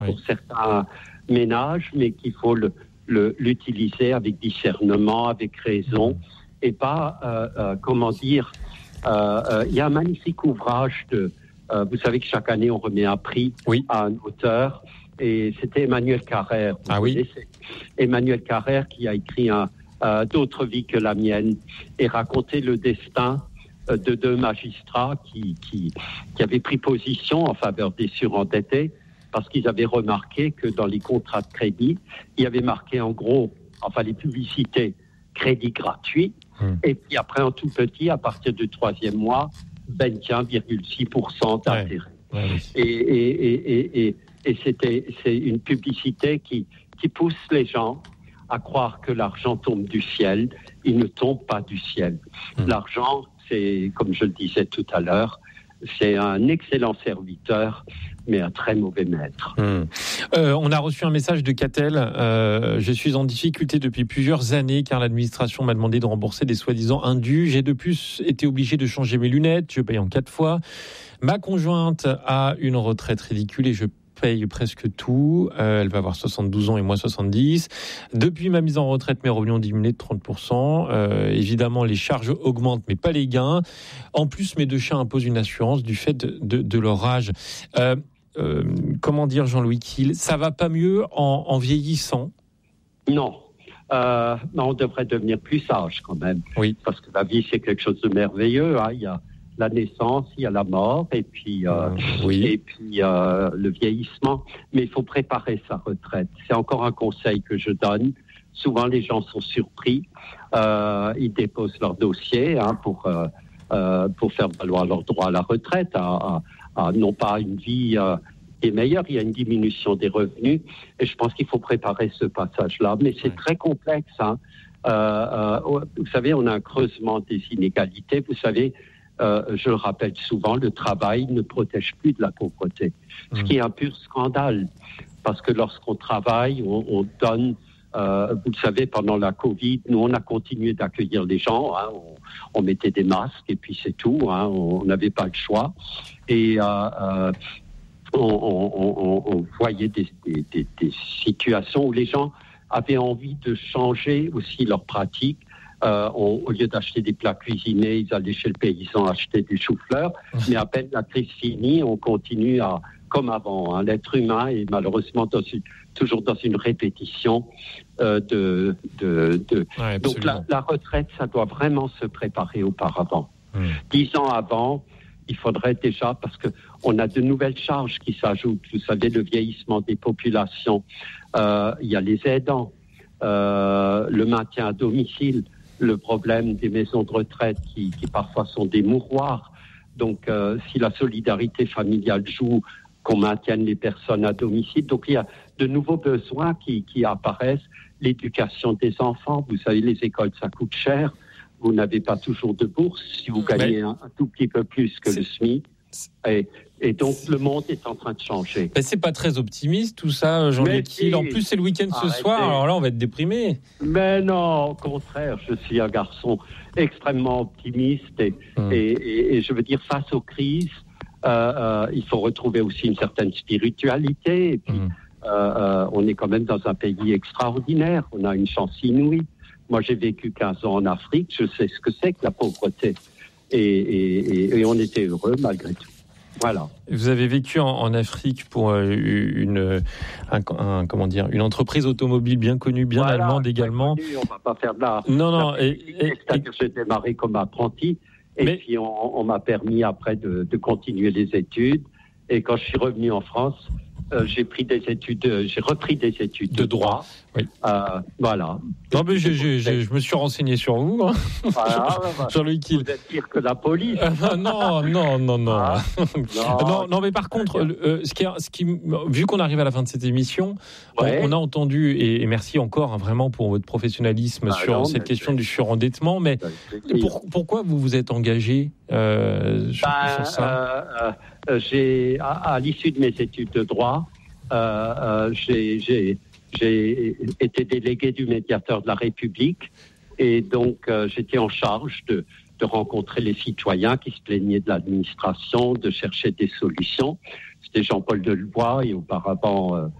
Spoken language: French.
pour certains ménages, mais qu'il faut l'utiliser avec discernement, avec raison, et pas, il y a un magnifique ouvrage vous savez que chaque année on remet un prix à un auteur, et c'était Emmanuel Carrère. Emmanuel Carrère qui a écrit d'autres vies que la mienne, et raconté le destin de deux magistrats qui avaient pris position en faveur des surendettés, parce qu'ils avaient remarqué que dans les contrats de crédit, il y avait marqué en gros, les publicités, crédit gratuit, et puis après en tout petit, à partir du 3e mois, 21,6% d'intérêt. Et c'est une publicité qui pousse les gens à croire que l'argent tombe du ciel. Il ne tombe pas du ciel. L'argent, c'est, comme je le disais tout à l'heure, c'est un excellent serviteur, mais un très mauvais maître. On a reçu un message de Catel. Je suis en difficulté depuis plusieurs années car l'administration m'a demandé de rembourser des soi-disant indus. J'ai de plus été obligé de changer mes lunettes. Je paye en 4 fois. Ma conjointe a une retraite ridicule et je paye presque tout. Elle va avoir 72 ans et moi 70. Depuis ma mise en retraite, mes revenus ont diminué de 30%. Évidemment, les charges augmentent, mais pas les gains. En plus, mes 2 chiens imposent une assurance du fait de leur âge. Comment dire, Jean-Louis Kiel, ça va pas mieux en vieillissant? Non. On devrait devenir plus sage quand même. Oui. Parce que la vie, c'est quelque chose de merveilleux. Il y a la naissance, il y a la mort, et puis le vieillissement. Mais il faut préparer sa retraite. C'est encore un conseil que je donne. Souvent, les gens sont surpris. Ils déposent leur dossier pour faire valoir leur droit à la retraite, non pas une vie qui est meilleure. Il y a une diminution des revenus, et je pense qu'il faut préparer ce passage-là. Mais c'est très complexe. Vous savez, on a un creusement des inégalités. Vous savez, je le rappelle souvent, le travail ne protège plus de la pauvreté, ce qui est un pur scandale, parce que lorsqu'on travaille, on donne. Vous le savez, pendant la Covid, nous, on a continué d'accueillir les gens. On mettait des masques et puis c'est tout. On n'avait pas le choix. Et on voyait des situations où les gens avaient envie de changer aussi leurs pratiques. Au lieu d'acheter des plats cuisinés, ils allaient chez le paysan acheter des choux-fleurs. Mais à peine la crise finie, on continue comme avant. L'être humain est malheureusement toujours dans une répétition donc la retraite, ça doit vraiment se préparer auparavant. 10 ans avant, il faudrait déjà, parce qu'on a de nouvelles charges qui s'ajoutent. Vous savez, le vieillissement des populations, il y a les aidants, le maintien à domicile, le problème des maisons de retraite qui parfois sont des mouroirs. Donc, si la solidarité familiale joue, qu'on maintienne les personnes à domicile. Donc, il y a de nouveaux besoins qui apparaissent. L'éducation des enfants, vous savez, les écoles, ça coûte cher. Vous n'avez pas toujours de bourse si vous gagnez un tout petit peu plus que le SMIC. Et donc, le monde est en train de changer. Mais c'est pas très optimiste, tout ça, Jean-Luc Kiel. En plus, c'est le week-end ce soir, alors là, on va être déprimé. Mais non, au contraire, je suis un garçon extrêmement optimiste. Et je veux dire, face aux crises, il faut retrouver aussi une certaine spiritualité. Et puis, on est quand même dans un pays extraordinaire. On a une chance inouïe. Moi, j'ai vécu 15 ans en Afrique. Je sais ce que c'est que la pauvreté. Et on était heureux malgré tout. Voilà. Vous avez vécu en Afrique pour une entreprise automobile bien connue, bien allemande également. Connu, on va pas faire de la. Non. C'est-à-dire, j'ai démarré comme apprenti. Puis on m'a permis après de continuer les études. Et quand je suis revenu en France, j'ai repris des études de droit. Oui. Voilà. Non, mais je me suis renseigné sur vous, hein. Voilà, Jean-Louis Kiel. Vous êtes pire que la police. Non. Non, mais par contre, vu qu'on arrive à la fin de cette émission, on a entendu, et merci encore vraiment pour votre professionnalisme sur cette question du surendettement, mais pourquoi vous vous êtes engagé sur ça? À l'issue de mes études de droit, j'ai été délégué du médiateur de la République, et donc j'étais en charge de rencontrer les citoyens qui se plaignaient de l'administration, de chercher des solutions. c'était Jean-Paul Delevoye et auparavant